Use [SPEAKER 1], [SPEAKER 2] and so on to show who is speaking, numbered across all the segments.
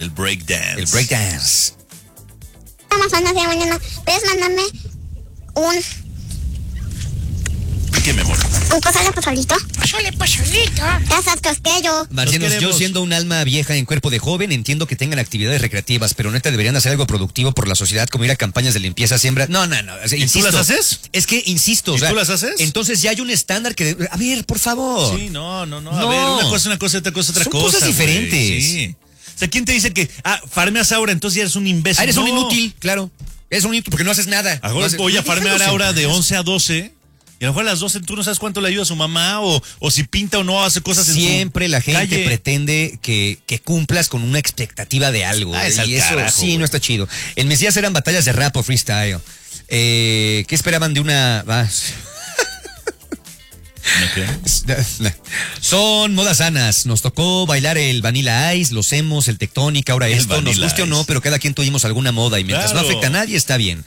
[SPEAKER 1] El breakdance.
[SPEAKER 2] El breakdance.
[SPEAKER 3] Vamos a de mañana. ¿Puedes mandarme un
[SPEAKER 1] ¿Qué, mi amor?
[SPEAKER 3] un pozolito?
[SPEAKER 4] Pozolito.
[SPEAKER 3] Gracias, Tosquello.
[SPEAKER 2] Marcianos, yo
[SPEAKER 1] queremos.
[SPEAKER 2] siendo un alma vieja en cuerpo de joven, entiendo que tengan actividades recreativas, pero neta deberían hacer algo productivo por la sociedad, como ir a campañas de limpieza, siembra. No. O sea,
[SPEAKER 1] ¿Y tú las haces?
[SPEAKER 2] Es que, insisto.
[SPEAKER 1] ¿Y tú las haces?
[SPEAKER 2] Entonces ya hay un estándar que... A ver, por favor.
[SPEAKER 1] Sí, no. A
[SPEAKER 2] No.
[SPEAKER 1] ver, una cosa, otra cosa, otra
[SPEAKER 2] Son
[SPEAKER 1] cosa.
[SPEAKER 2] cosas diferentes.
[SPEAKER 1] Güey. Sí. O sea, ¿quién te dice que, farmeas ahora, entonces ya eres un imbécil?
[SPEAKER 2] Eres un
[SPEAKER 1] No.
[SPEAKER 2] inútil, claro. Eres un inútil porque no haces nada.
[SPEAKER 1] Ahora
[SPEAKER 2] No haces-
[SPEAKER 1] voy a farmear
[SPEAKER 2] Déjalos
[SPEAKER 1] ahora
[SPEAKER 2] en
[SPEAKER 1] de
[SPEAKER 2] paz.
[SPEAKER 1] 11 a 12. Y a lo mejor a las 12 tú no sabes cuánto le ayuda a su mamá o si pinta o no hace cosas
[SPEAKER 2] Siempre
[SPEAKER 1] en su
[SPEAKER 2] la gente
[SPEAKER 1] calle.
[SPEAKER 2] pretende que cumplas con una expectativa de algo.
[SPEAKER 1] Es al
[SPEAKER 2] y eso
[SPEAKER 1] carajo,
[SPEAKER 2] sí,
[SPEAKER 1] güey.
[SPEAKER 2] no está chido. En Mesías eran batallas de rap o freestyle. ¿Qué esperaban de una...? Son modas sanas. Nos tocó bailar el Vanilla Ice, los emos, el Tectonic, ahora
[SPEAKER 1] El
[SPEAKER 2] esto. Nos
[SPEAKER 1] Vanilla
[SPEAKER 2] guste o no,
[SPEAKER 1] Ice.
[SPEAKER 2] pero cada quien tuvimos alguna moda y mientras
[SPEAKER 1] Claro.
[SPEAKER 2] no afecta a nadie, está bien.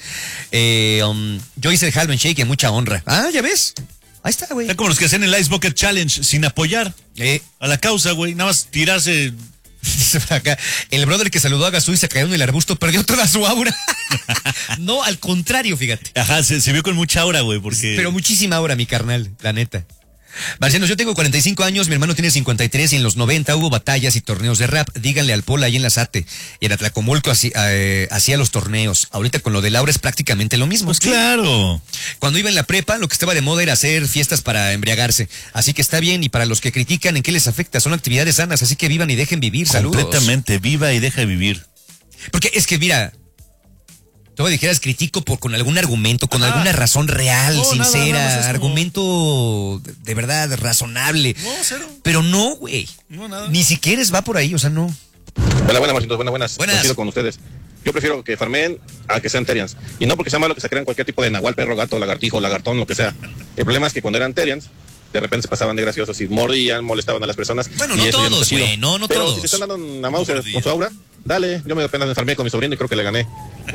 [SPEAKER 2] Yo hice el Halven Shake en mucha honra. Ah, ¿ya ves? Ahí está, güey.
[SPEAKER 1] Está como los que hacen el Ice Bucket Challenge sin apoyar a la causa, güey. Nada más tirarse.
[SPEAKER 2] Dice por acá, el brother que saludó a Gasú y se cayó en el arbusto perdió toda su aura. No, al contrario, fíjate.
[SPEAKER 1] Ajá, se vio con mucha aura, güey, porque...
[SPEAKER 2] Pero muchísima aura, mi carnal, la neta. Marcianos, yo tengo 45 años, mi hermano tiene 53 y en los 90 hubo batallas y torneos de rap. Díganle al Pola ahí en la SATE y en Atlacomulco hacía los torneos. Ahorita con lo de Laura es prácticamente lo mismo.
[SPEAKER 1] Pues claro.
[SPEAKER 2] Cuando iba en la prepa, lo que estaba de moda era hacer fiestas para embriagarse. Así que está bien, y para los que critican, ¿en qué les afecta? Son actividades sanas, así que vivan y dejen vivir. Saludos.
[SPEAKER 1] Completamente, viva y deja vivir.
[SPEAKER 2] Porque es que, mira, tú me dijeras critico con algún argumento, con alguna razón real,
[SPEAKER 1] No,
[SPEAKER 2] sincera,
[SPEAKER 1] nada más es como-
[SPEAKER 2] argumento de verdad razonable.
[SPEAKER 1] No, cero.
[SPEAKER 2] Pero no, güey.
[SPEAKER 1] No, nada.
[SPEAKER 2] Ni siquiera va por ahí, o sea, no.
[SPEAKER 5] Buenas, Marcitos, buenas.
[SPEAKER 2] Buenas.
[SPEAKER 5] Coincido con ustedes. Yo prefiero que farmeen a que sean Terians. Y no porque sea malo que se crean cualquier tipo de nahual, perro, gato, lagartijo, lagartón, lo que sea. El problema es que cuando eran Terians, de repente se pasaban de graciosos y mordían, molestaban a las personas.
[SPEAKER 2] Bueno,
[SPEAKER 5] y
[SPEAKER 2] no
[SPEAKER 5] eso ya
[SPEAKER 2] todos,
[SPEAKER 5] está chido.
[SPEAKER 2] güey, no
[SPEAKER 5] Pero
[SPEAKER 2] todos.
[SPEAKER 5] si se están dando una Mauser
[SPEAKER 1] Mordían.
[SPEAKER 5] con su aura, dale. Yo me apenas me farmeé con mi sobrino y creo que le gané.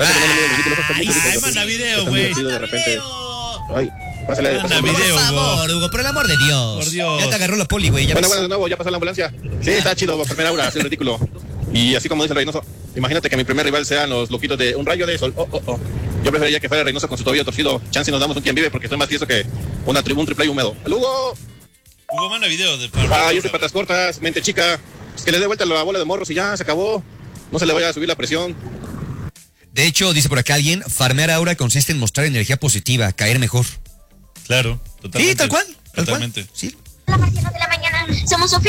[SPEAKER 1] Ay, manda video, güey.
[SPEAKER 5] De repente. Ay, pásale.
[SPEAKER 1] Manda
[SPEAKER 5] pásale.
[SPEAKER 1] video,
[SPEAKER 2] Por favor, Hugo, por el amor de Dios.
[SPEAKER 1] Por Dios.
[SPEAKER 2] Ya te agarró la poli, güey. Ya
[SPEAKER 5] Bueno,
[SPEAKER 2] ves.
[SPEAKER 5] de nuevo, ya pasó la ambulancia. Sí, está chido, farmear aura, es ridículo. Y así como dice el Reynoso, imagínate que mi primer rival sean los loquitos de un rayo de sol. Yo preferiría que fuera Reynoso con su tobillo torcido. Chance y nos damos un quien vive porque estoy más tieso que un triple y húmedo. ¡Lugo!
[SPEAKER 1] Hugo, manda video de...
[SPEAKER 5] Yo soy patas cortas, mente chica. Pues que le dé vuelta la bola de morros y ya, se acabó. No se le vaya a subir la presión.
[SPEAKER 2] De hecho, dice por acá alguien, farmear aura consiste en mostrar energía positiva, caer mejor.
[SPEAKER 1] Claro, totalmente.
[SPEAKER 2] Sí, tal cual.
[SPEAKER 1] Totalmente.
[SPEAKER 2] Sí.
[SPEAKER 3] Hola, Marcianos de la mañana. Somos Sofi.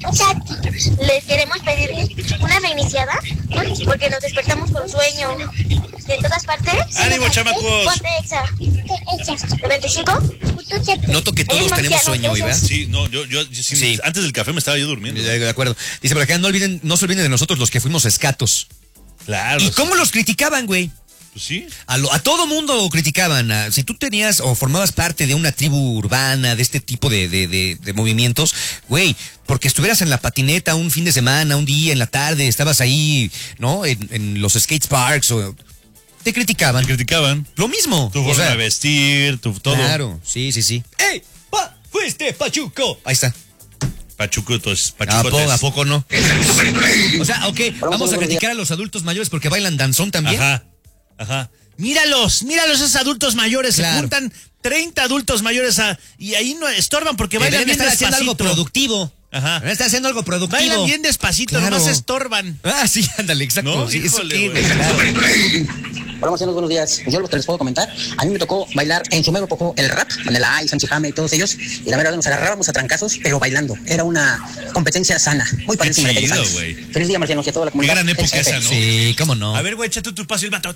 [SPEAKER 3] Les queremos pedir una reiniciada porque nos despertamos con sueño. De todas partes.
[SPEAKER 1] ¡Ánimo, chamacos!
[SPEAKER 3] Ponte exa. ¿De 25?
[SPEAKER 2] Noto que todos tenemos sueño, ¿verdad?
[SPEAKER 1] Sí, no, yo
[SPEAKER 2] Sí.
[SPEAKER 1] antes del café me estaba yo durmiendo.
[SPEAKER 2] De acuerdo. Dice por acá, no se olviden de nosotros los que fuimos escatos.
[SPEAKER 1] Claro.
[SPEAKER 2] ¿Y cómo los criticaban, güey?
[SPEAKER 1] Pues sí.
[SPEAKER 2] A todo mundo criticaban. Si tú tenías o formabas parte de una tribu urbana, de este tipo de movimientos, güey, porque estuvieras en la patineta un fin de semana, un día, en la tarde, estabas ahí, ¿no? En los skate parks, te criticaban.
[SPEAKER 1] Criticaban.
[SPEAKER 2] Lo mismo.
[SPEAKER 1] Tu forma de vestir, tu todo.
[SPEAKER 2] Claro, sí. ¡Ey! ¡Fuiste Pachuco! Ahí está.
[SPEAKER 1] Pachucotes.
[SPEAKER 2] ¿A poco no? O sea, ok, vamos a criticar a los adultos mayores porque bailan danzón también.
[SPEAKER 1] Ajá. Míralos esos adultos mayores.
[SPEAKER 2] Claro.
[SPEAKER 1] Se juntan 30 adultos mayores y ahí no estorban porque
[SPEAKER 2] Deberían
[SPEAKER 1] bailan bien
[SPEAKER 2] estar haciendo
[SPEAKER 1] despacito.
[SPEAKER 2] algo productivo.
[SPEAKER 1] Ajá.
[SPEAKER 2] Deberían estar haciendo algo productivo.
[SPEAKER 1] Bailan bien despacito,
[SPEAKER 2] Claro.
[SPEAKER 1] nomás estorban.
[SPEAKER 2] Ah, sí, ándale, exacto.
[SPEAKER 1] No,
[SPEAKER 2] Sí, eso
[SPEAKER 1] híjole,
[SPEAKER 2] qué,
[SPEAKER 1] güey.
[SPEAKER 2] güey, claro.
[SPEAKER 6] Hola, Marcianos, buenos días. Yo lo que les puedo comentar, a mí me tocó bailar en su mero poco el rap, Vanilla Ice, Sanchi Jame y todos ellos, y la verdad nos agarrábamos a trancazos, pero bailando. Era una competencia sana, muy parecida a la
[SPEAKER 1] chido,
[SPEAKER 6] interesante.
[SPEAKER 1] güey.
[SPEAKER 6] Feliz día, Marcianos, y a toda la
[SPEAKER 1] Qué
[SPEAKER 6] comunidad.
[SPEAKER 1] gran época esa, ¿no?
[SPEAKER 2] Sí, cómo no.
[SPEAKER 1] A ver, güey, échate tu paso y el vato.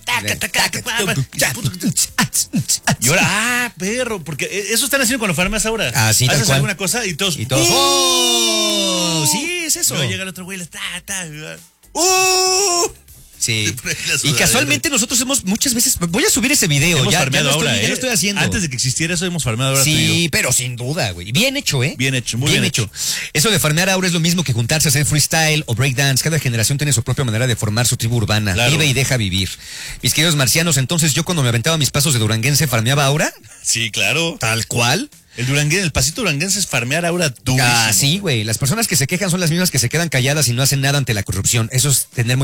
[SPEAKER 1] Y ahora, perro, porque eso están haciendo cuando farmas ahora.
[SPEAKER 2] Ah, sí, tal
[SPEAKER 1] haces
[SPEAKER 2] cual.
[SPEAKER 1] alguna cosa y todos.
[SPEAKER 2] Y todos. ¡Oh! Sí, es eso.
[SPEAKER 1] Luego llega el otro güey y le
[SPEAKER 2] Sí.
[SPEAKER 1] Por ahí la
[SPEAKER 2] Y
[SPEAKER 1] sudadera.
[SPEAKER 2] casualmente nosotros hemos muchas veces. Voy a subir ese video.
[SPEAKER 1] Hemos
[SPEAKER 2] Ya
[SPEAKER 1] farmeado
[SPEAKER 2] lo estoy,
[SPEAKER 1] ahora,
[SPEAKER 2] ya lo estoy haciendo.
[SPEAKER 1] Antes de que existiera eso, hemos farmeado ahora tú y
[SPEAKER 2] Sí,
[SPEAKER 1] yo.
[SPEAKER 2] pero sin duda, güey. Bien hecho, ¿eh?
[SPEAKER 1] Bien hecho, muy bien hecho.
[SPEAKER 2] Eso de farmear ahora es lo mismo que juntarse a hacer freestyle o breakdance. Cada generación tiene su propia manera de formar su tribu urbana.
[SPEAKER 1] Claro.
[SPEAKER 2] Vive y deja vivir. Mis queridos marcianos, entonces yo cuando me aventaba mis pasos de duranguense farmeaba ahora,
[SPEAKER 1] Sí, claro.
[SPEAKER 2] tal cual.
[SPEAKER 1] El pasito duranguense es farmear ahora durísimo.
[SPEAKER 2] Ah, sí, güey. Las personas que se quejan son las mismas que se quedan calladas y no hacen nada ante la corrupción. Eso es tener muy